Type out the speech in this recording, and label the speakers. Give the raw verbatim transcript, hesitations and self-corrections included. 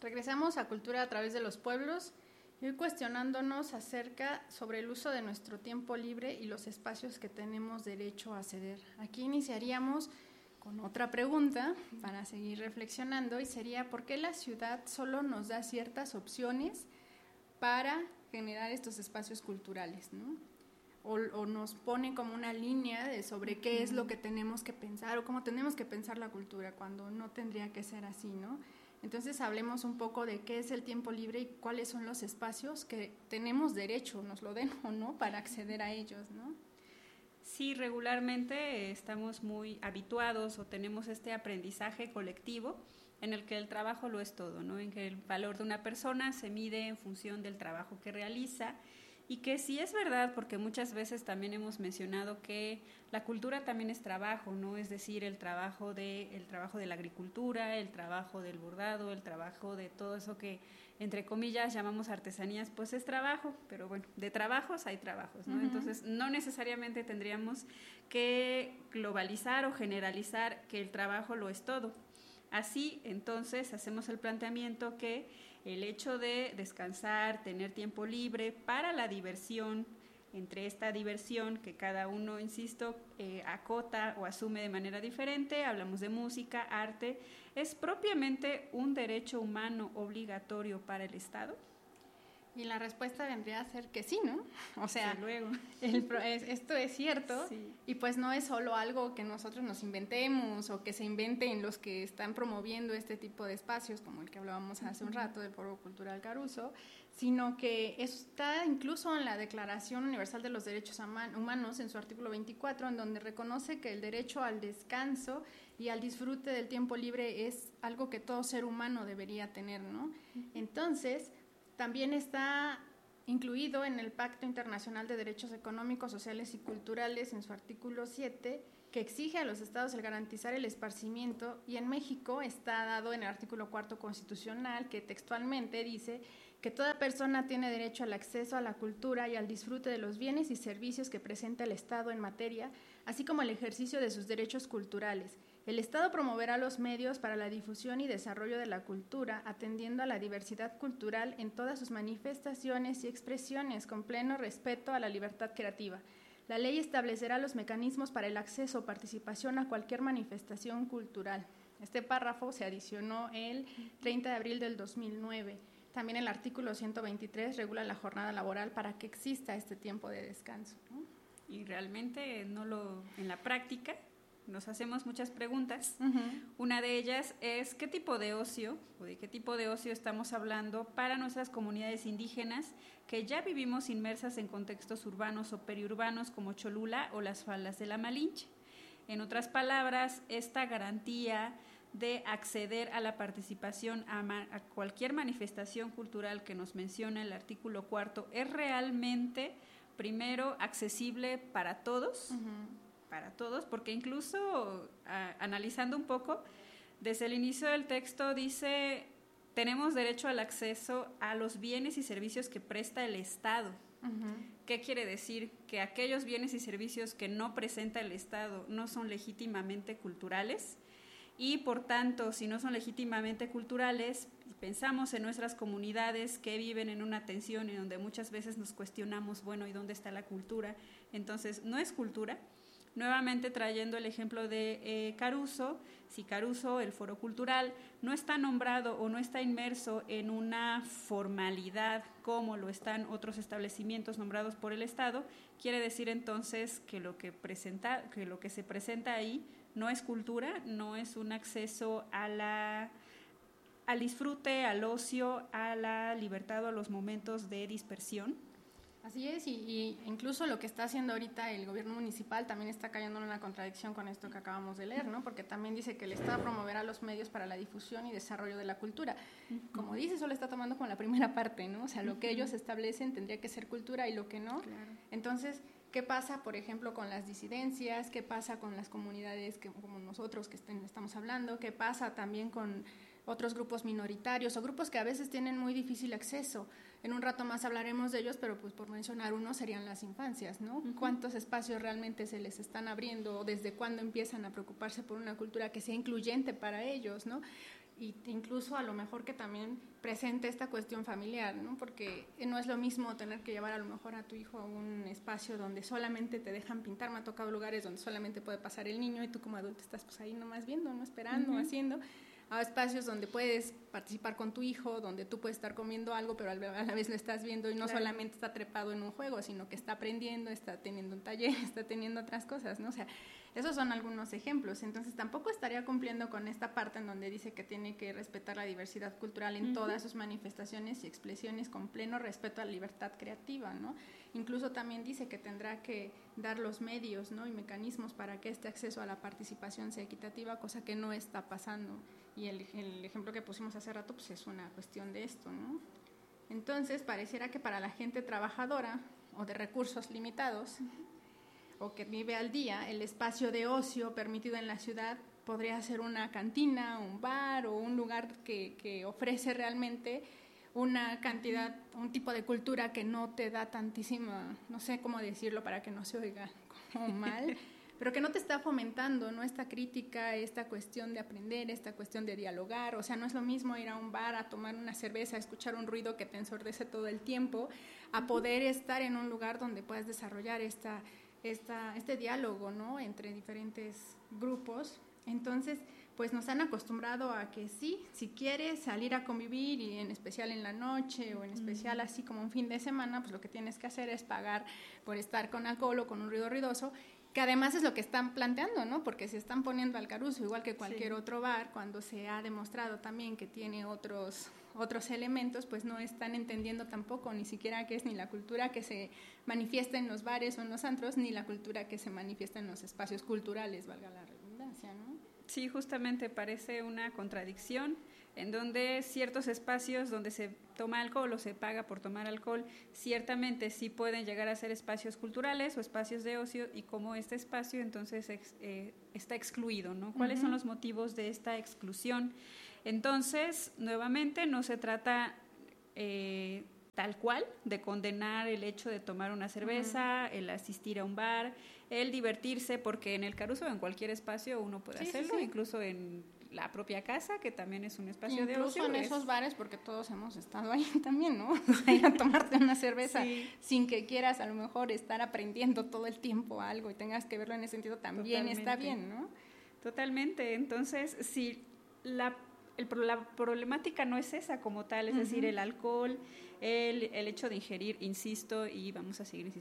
Speaker 1: Regresamos a Cultura a través de los pueblos y hoy cuestionándonos acerca sobre el uso de nuestro tiempo libre y los espacios que tenemos derecho a acceder. Aquí iniciaríamos con otra pregunta para seguir reflexionando y sería ¿por qué la ciudad solo nos da ciertas opciones para generar estos espacios culturales, ¿no? O, o nos pone como una línea de sobre qué es lo que tenemos que pensar o cómo tenemos que pensar la cultura cuando no tendría que ser así, ¿no? Entonces hablemos un poco de qué es el tiempo libre y cuáles son los espacios que tenemos derecho, nos lo den o no, para acceder a ellos, ¿no?
Speaker 2: Sí, regularmente estamos muy habituados o tenemos este aprendizaje colectivo en el que el trabajo lo es todo, ¿no? En que el valor de una persona se mide en función del trabajo que realiza. Y que sí es verdad, porque muchas veces también hemos mencionado que la cultura también es trabajo, ¿no? Es decir, el trabajo de, el trabajo de la agricultura, el trabajo del bordado, el trabajo de todo eso que, entre comillas, llamamos artesanías, pues es trabajo, pero bueno, de trabajos hay trabajos, ¿no? Uh-huh. Entonces, no necesariamente tendríamos que globalizar o generalizar que el trabajo lo es todo. Así, entonces, hacemos el planteamiento que el hecho de descansar, tener tiempo libre para la diversión, entre esta diversión que cada uno, insisto, eh, acota o asume de manera diferente, hablamos de música, arte, ¿es propiamente un derecho humano obligatorio para el Estado?
Speaker 1: Y la respuesta vendría a ser que sí, ¿no? O sea,
Speaker 2: sí, luego.
Speaker 1: El, es, esto es cierto,
Speaker 2: sí.
Speaker 1: Y pues no es solo algo que nosotros nos inventemos o que se inventen los que están promoviendo este tipo de espacios, como el que hablábamos hace un rato del Foro Cultural Caruso, sino que está incluso en la Declaración Universal de los Derechos Humanos, en su artículo veinticuatro, en donde reconoce que el derecho al descanso y al disfrute del tiempo libre es algo que todo ser humano debería tener, ¿no? Entonces, también está incluido en el Pacto Internacional de Derechos Económicos, Sociales y Culturales, en su artículo siete, que exige a los estados el garantizar el esparcimiento, y en México está dado en el artículo cuarto constitucional, que textualmente dice que toda persona tiene derecho al acceso a la cultura y al disfrute de los bienes y servicios que presenta el Estado en materia, así como el ejercicio de sus derechos culturales. El Estado promoverá los medios para la difusión y desarrollo de la cultura, atendiendo a la diversidad cultural en todas sus manifestaciones y expresiones, con pleno respeto a la libertad creativa. La ley establecerá los mecanismos para el acceso o participación a cualquier manifestación cultural. Este párrafo se adicionó el treinta de abril del dos mil nueve. También el artículo ciento veintitrés regula la jornada laboral para que exista este tiempo de descanso, ¿no?
Speaker 2: Y realmente no lo, en la práctica nos hacemos muchas preguntas.
Speaker 1: Uh-huh.
Speaker 2: Una de ellas es ¿qué tipo de ocio o de qué tipo de ocio estamos hablando para nuestras comunidades indígenas que ya vivimos inmersas en contextos urbanos o periurbanos como Cholula o las faldas de la Malinche? En otras palabras, esta garantía de acceder a la participación a, ma- a cualquier manifestación cultural que nos menciona el artículo cuarto es realmente, primero, accesible para todos,
Speaker 1: Uh-huh.
Speaker 2: para todos, porque incluso a, analizando un poco, desde el inicio del texto dice, tenemos derecho al acceso a los bienes y servicios que presta el Estado.
Speaker 1: Uh-huh.
Speaker 2: ¿Qué quiere decir? Que aquellos bienes y servicios que no presenta el Estado no son legítimamente culturales y, por tanto, si no son legítimamente culturales, pensamos en nuestras comunidades que viven en una tensión y donde muchas veces nos cuestionamos, bueno, ¿y dónde está la cultura? Entonces, no es cultura. Nuevamente trayendo el ejemplo de eh, Caruso, si Caruso, el Foro Cultural, no está nombrado o no está inmerso en una formalidad como lo están otros establecimientos nombrados por el Estado, quiere decir entonces que lo que, presenta, que lo que se presenta ahí no es cultura, no es un acceso a la, al disfrute, al ocio, a la libertad o a los momentos de dispersión.
Speaker 1: Así es, y, y incluso lo que está haciendo ahorita el gobierno municipal también está cayendo en una contradicción con esto que acabamos de leer, ¿no? Porque también dice que el Estado promoverá los medios para la difusión y desarrollo de la cultura. Uh-huh. Como dice, solo está tomando como la primera parte, ¿no? O sea, lo uh-huh. que ellos establecen tendría que ser cultura y lo que no.
Speaker 2: Claro.
Speaker 1: Entonces, ¿qué pasa, por ejemplo, con las disidencias? ¿Qué pasa con las comunidades que, como nosotros que estén, estamos hablando? ¿Qué pasa también con otros grupos minoritarios o grupos que a veces tienen muy difícil acceso? En un rato más hablaremos de ellos, pero pues por mencionar uno serían las infancias, ¿no? Uh-huh. ¿Cuántos espacios realmente se les están abriendo? ¿Desde cuándo empiezan a preocuparse por una cultura que sea incluyente para ellos, ¿no? y incluso a lo mejor que también presente esta cuestión familiar, ¿no? Porque no es lo mismo tener que llevar a lo mejor a tu hijo a un espacio donde solamente te dejan pintar. Me ha tocado lugares donde solamente puede pasar el niño y tú como adulto estás pues ahí nomás viendo, no esperando, uh-huh. haciendo, a espacios donde puedes participar con tu hijo, donde tú puedes estar comiendo algo, pero a la vez lo estás viendo y no claro. solamente está trepado en un juego, sino que está aprendiendo, está teniendo un taller, está teniendo otras cosas, ¿no? O sea, esos son algunos ejemplos. Entonces tampoco estaría cumpliendo con esta parte en donde dice que tiene que respetar la diversidad cultural en uh-huh. todas sus manifestaciones y expresiones con pleno respeto a la libertad creativa, ¿no? Incluso también dice que tendrá que dar los medios, ¿no? y mecanismos para que este acceso a la participación sea equitativa, cosa que no está pasando. Y el, el ejemplo que pusimos hace rato pues es una cuestión de esto, ¿no? Entonces pareciera que para la gente trabajadora o de recursos limitados o que vive al día, el espacio de ocio permitido en la ciudad podría ser una cantina, un bar o un lugar que, que ofrece realmente una cantidad, un tipo de cultura que no te da tantísima, no sé cómo decirlo para que no se oiga como mal, pero que no te está fomentando, ¿no? Esta crítica, esta cuestión de aprender, esta cuestión de dialogar. O sea, no es lo mismo ir a un bar a tomar una cerveza, a escuchar un ruido que te ensordece todo el tiempo, a poder estar en un lugar donde puedas desarrollar esta, esta, este diálogo, ¿no? entre diferentes grupos. Entonces, pues nos han acostumbrado a que sí, si quieres salir a convivir, y en especial en la noche o en especial así como un fin de semana, pues lo que tienes que hacer es pagar por estar con alcohol o con un ruido ruidoso, que además es lo que están planteando, ¿no? Porque se están poniendo al caruso, igual que cualquier sí. otro bar, cuando se ha demostrado también que tiene otros, otros elementos, pues no están entendiendo tampoco ni siquiera qué es ni la cultura que se manifiesta en los bares o en los antros, ni la cultura que se manifiesta en los espacios culturales, valga la redundancia, ¿no?
Speaker 2: Sí, justamente parece una contradicción en donde ciertos espacios donde se toma alcohol o se paga por tomar alcohol, ciertamente sí pueden llegar a ser espacios culturales o espacios de ocio, y como este espacio entonces ex, eh, está excluido, ¿no? ¿Cuáles uh-huh. son los motivos de esta exclusión? Entonces, nuevamente, no se trata eh, tal cual de condenar el hecho de tomar una cerveza, uh-huh. el asistir a un bar, el divertirse, porque en el caruso o en cualquier espacio uno puede sí, hacerlo, sí, sí. incluso en la propia casa, que también es un espacio
Speaker 1: incluso
Speaker 2: de ocio.
Speaker 1: Incluso en
Speaker 2: es...
Speaker 1: esos bares, porque todos hemos estado ahí también, ¿no? O sea, ir a tomarte una cerveza sí. sin que quieras a lo mejor estar aprendiendo todo el tiempo algo y tengas que verlo en ese sentido, también Totalmente. Está bien, ¿no?
Speaker 2: Totalmente. Entonces, si la, el, la problemática no es esa como tal, es uh-huh. decir, el alcohol, el, el hecho de ingerir, insisto, y vamos a seguir insistiendo,